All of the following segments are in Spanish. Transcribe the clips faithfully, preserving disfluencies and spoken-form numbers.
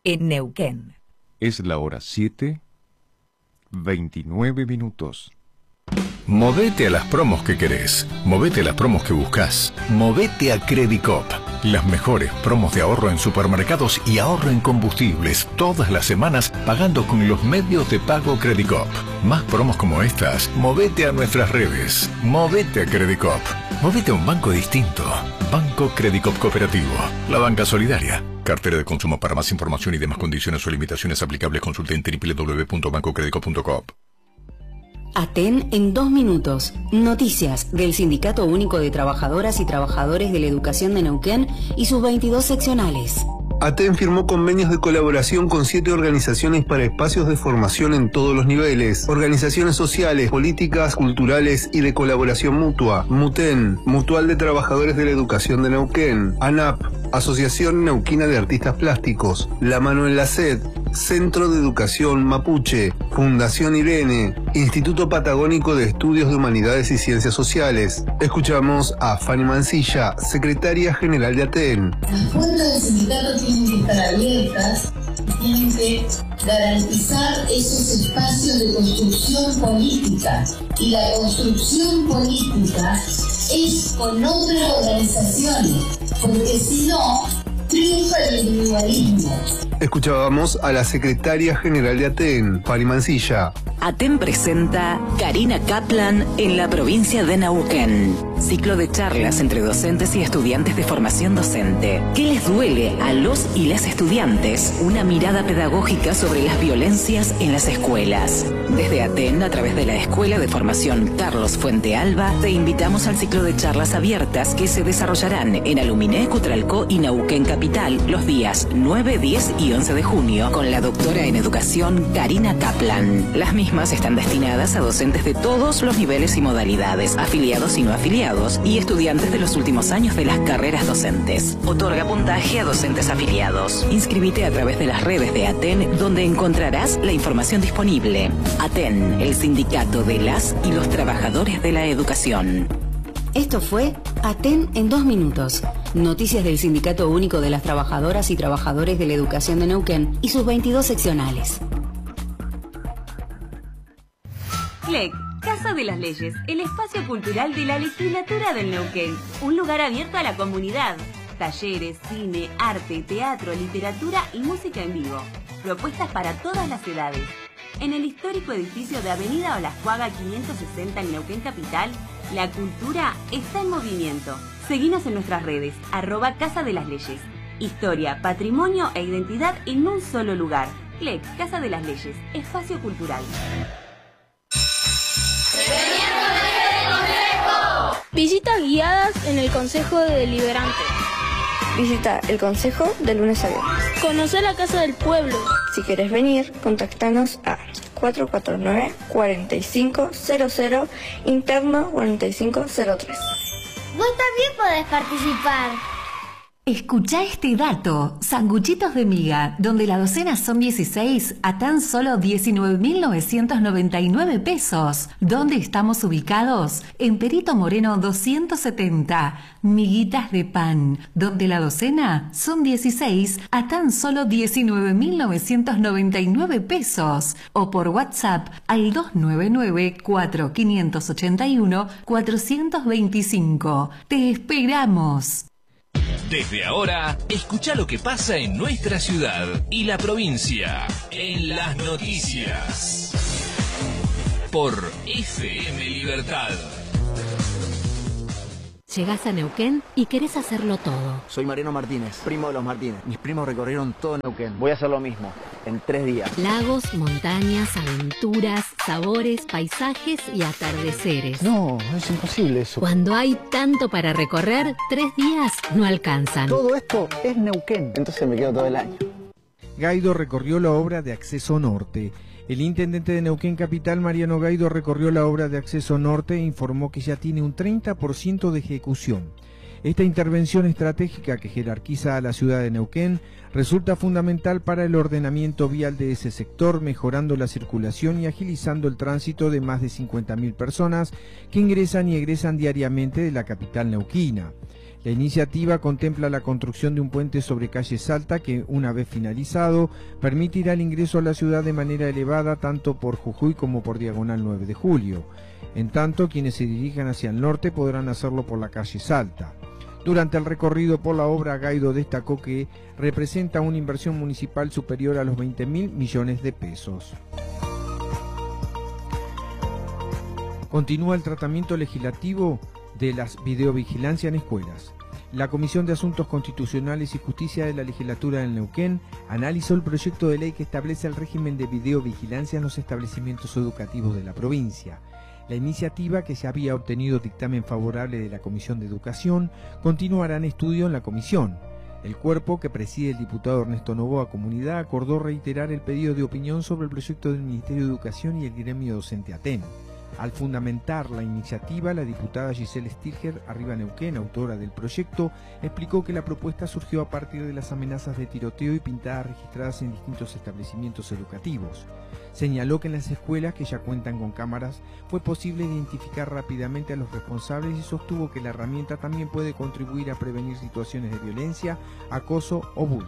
en Neuquén. Es la hora siete, veintinueve minutos. Movete a las promos que querés. Movete a las promos que buscas. Movete a Credicop. Las mejores promos de ahorro en supermercados y ahorro en combustibles todas las semanas pagando con los medios de pago Credicop. Más promos como estas, movete a nuestras redes. Movete a Credicop. Movete a un banco distinto. Banco Credicop Cooperativo. La banca solidaria. Cartera de consumo. Para más información y demás condiciones o limitaciones aplicables, consulte en doble u doble u doble u punto banco credicop punto com. Aten en dos minutos. Noticias del Sindicato Único de Trabajadoras y Trabajadores de la Educación de Neuquén y sus veintidós seccionales. Aten firmó convenios de colaboración con siete organizaciones para espacios de formación en todos los niveles. Organizaciones sociales, políticas, culturales y de colaboración mutua. MUTEN, Mutual de Trabajadores de la Educación de Neuquén. ANAP, Asociación Neuquina de Artistas Plásticos. La Mano en la Sed, Centro de Educación Mapuche. Fundación Irene, Instituto Patagónico de Estudios de Humanidades y Ciencias Sociales. Escuchamos a Fanny Mancilla, secretaria general de Aten. Las puertas del sindicato tienen que estar abiertas, tienen que garantizar esos espacios de construcción política. Y la construcción política es con otras organizaciones, porque si no, triunfa el individualismo. Escuchábamos a la secretaria general de Aten, Fanny Mancilla. Aten presenta Karina Kaplan en la provincia de Neuquén. Ciclo de charlas entre docentes y estudiantes de formación docente. ¿Qué les duele a los y las estudiantes? Una mirada pedagógica sobre las violencias en las escuelas. Desde Aten, a través de la Escuela de Formación Carlos Fuente Alba, te invitamos al ciclo de charlas abiertas que se desarrollarán en Aluminé, Cutralcó y Neuquén Capital los días nueve, diez y once de junio con la doctora en educación Karina Kaplan. Las mismas están destinadas a docentes de todos los niveles y modalidades, afiliados y no afiliados, y estudiantes de los últimos años de las carreras docentes. Otorga puntaje a docentes afiliados. Inscribite a través de las redes de Aten, donde encontrarás la información disponible. Aten, el sindicato de las y los trabajadores de la educación. Esto fue Aten en dos minutos. Noticias del Sindicato Único de las Trabajadoras y Trabajadores de la Educación de Neuquén y sus veintidós seccionales. C L E C, Casa de las Leyes, el espacio cultural de la legislatura del Neuquén. Un lugar abierto a la comunidad. Talleres, cine, arte, teatro, literatura y música en vivo. Propuestas para todas las edades. En el histórico edificio de Avenida Olascuaga quinientos sesenta en Neuquén Capital, la cultura está en movimiento. Seguinos en nuestras redes, arroba Casa de las Leyes. Historia, patrimonio e identidad en un solo lugar. C L E C, Casa de las Leyes, espacio cultural. Visitas guiadas en el Consejo Deliberante. Visita el Consejo de lunes a viernes. Conocer la Casa del Pueblo. Si querés venir, contactanos a cuatro cuatro nueve, cuatro cinco cero cero, interno cuatro cinco cero tres. Vos también podés participar. Escuchá este dato. Sanguchitos de miga, donde la docena son dieciséis a tan solo diecinueve mil novecientos noventa y nueve pesos. ¿Dónde estamos ubicados? En Perito Moreno doscientos setenta. Miguitas de pan, donde la docena son dieciséis a tan solo diecinueve mil novecientos noventa y nueve pesos. O por WhatsApp al dos nueve nueve, cuatro cinco ocho uno, cuatro dos cinco. ¡Te esperamos! Desde ahora, escucha lo que pasa en nuestra ciudad y la provincia en las noticias. Por F M Libertad. Llegás a Neuquén y querés hacerlo todo. Soy Mariano Martínez, primo de los Martínez. Mis primos recorrieron todo Neuquén. Voy a hacer lo mismo, en tres días. Lagos, montañas, aventuras, sabores, paisajes y atardeceres. No, es imposible eso. Cuando hay tanto para recorrer, tres días no alcanzan. Todo esto es Neuquén. Entonces me quedo todo el año. Gaido recorrió la obra de Acceso Norte. El intendente de Neuquén Capital, Mariano Gaido, recorrió la obra de Acceso Norte e informó que ya tiene un treinta por ciento de ejecución. Esta intervención estratégica que jerarquiza a la ciudad de Neuquén resulta fundamental para el ordenamiento vial de ese sector, mejorando la circulación y agilizando el tránsito de más de cincuenta mil personas que ingresan y egresan diariamente de la capital neuquina. La iniciativa contempla la construcción de un puente sobre calle Salta que, una vez finalizado, permitirá el ingreso a la ciudad de manera elevada tanto por Jujuy como por Diagonal nueve de julio. En tanto, quienes se dirijan hacia el norte podrán hacerlo por la calle Salta. Durante el recorrido por la obra, Gaido destacó que representa una inversión municipal superior a los veinte mil millones de pesos. Continúa el tratamiento legislativo de las videovigilancia en escuelas. La Comisión de Asuntos Constitucionales y Justicia de la Legislatura del Neuquén analizó el proyecto de ley que establece el régimen de videovigilancia en los establecimientos educativos de la provincia. La iniciativa, que ya había obtenido dictamen favorable de la Comisión de Educación, continuará en estudio en la comisión. El cuerpo, que preside el diputado Ernesto Novoa Comunidad, acordó reiterar el pedido de opinión sobre el proyecto del Ministerio de Educación y el gremio docente ATEN. Al fundamentar la iniciativa, la diputada Giselle Stilger Arriba Neuquén, autora del proyecto, explicó que la propuesta surgió a partir de las amenazas de tiroteo y pintadas registradas en distintos establecimientos educativos. Señaló que en las escuelas que ya cuentan con cámaras fue posible identificar rápidamente a los responsables y sostuvo que la herramienta también puede contribuir a prevenir situaciones de violencia, acoso o bullying.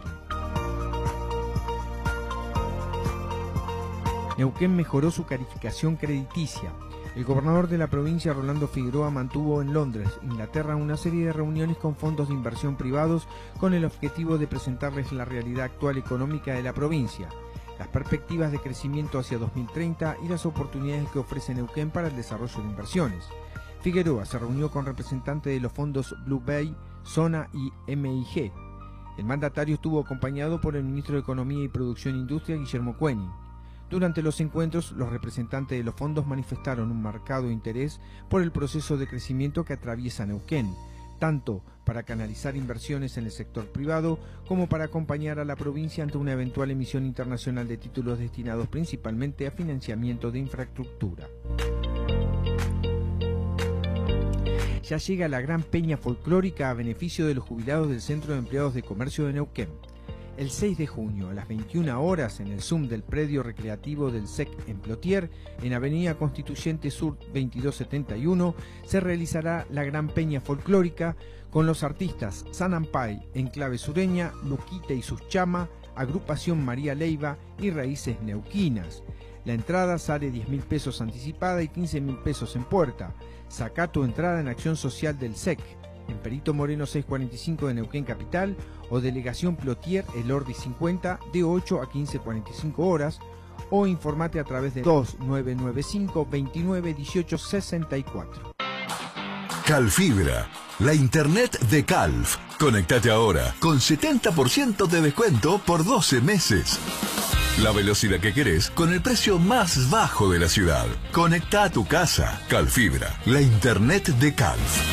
Neuquén mejoró su calificación crediticia. El gobernador de la provincia, Rolando Figueroa, mantuvo en Londres, Inglaterra, una serie de reuniones con fondos de inversión privados con el objetivo de presentarles la realidad actual económica de la provincia, las perspectivas de crecimiento hacia dos mil treinta y las oportunidades que ofrece Neuquén para el desarrollo de inversiones. Figueroa se reunió con representantes de los fondos Blue Bay, Zona y M I G. El mandatario estuvo acompañado por el ministro de Economía y Producción e Industria, Guillermo Cueni. Durante los encuentros, los representantes de los fondos manifestaron un marcado interés por el proceso de crecimiento que atraviesa Neuquén, tanto para canalizar inversiones en el sector privado como para acompañar a la provincia ante una eventual emisión internacional de títulos destinados principalmente a financiamiento de infraestructura. Ya llega la gran peña folclórica a beneficio de los jubilados del Centro de Empleados de Comercio de Neuquén. El seis de junio, a las veintiuna horas, en el Zoom del predio recreativo del S E C en Plotier, en Avenida Constituyente Sur veintidós setenta y uno, se realizará la Gran Peña Folclórica con los artistas San Ampay, Enclave Sureña, Luquita y sus Chama, Agrupación María Leiva y Raíces Neuquinas. La entrada sale diez mil pesos anticipada y quince mil pesos en puerta. Sacá tu entrada en Acción Social del S E C, en Perito Moreno seiscientos cuarenta y cinco de Neuquén Capital, o Delegación Plotier, El Ordi cincuenta, de ocho a quince cuarenta y cinco horas, o informate a través de dos nueve nueve cinco, veintinueve dieciocho sesenta y cuatro. Calfibra, la internet de Calf. Conectate ahora con setenta por ciento de descuento por doce meses. La velocidad que querés con el precio más bajo de la ciudad. Conecta a tu casa. Calfibra, la internet de Calf.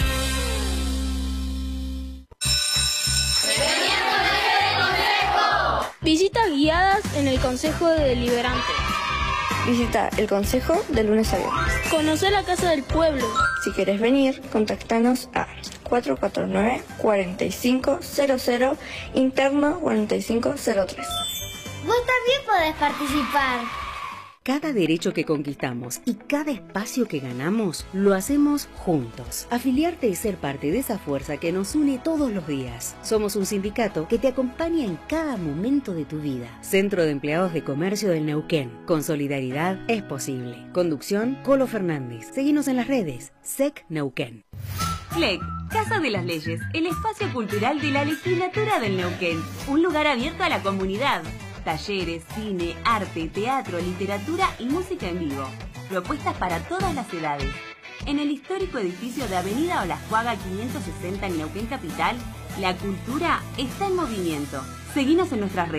Visitas guiadas en el Consejo Deliberante. Visita el Consejo de lunes a viernes. Conocer la Casa del Pueblo. Si querés venir, contactanos a cuatro cuatro nueve, cuatro cinco cero cero, interno cuatro cinco cero tres. Vos también podés participar. Cada derecho que conquistamos y cada espacio que ganamos lo hacemos juntos. Afiliarte y ser parte de esa fuerza que nos une todos los días. Somos un sindicato que te acompaña en cada momento de tu vida. Centro de Empleados de Comercio del Neuquén. Con solidaridad es posible. Conducción, Colo Fernández. Seguinos en las redes. S E C Neuquén. C L E C, Casa de las Leyes, el espacio cultural de la Legislatura del Neuquén. Un lugar abierto a la comunidad. Talleres, cine, arte, teatro, literatura y música en vivo. Propuestas para todas las edades. En el histórico edificio de Avenida Olascuaga quinientos sesenta en Neuquén Capital, la cultura está en movimiento. Seguinos en nuestras redes.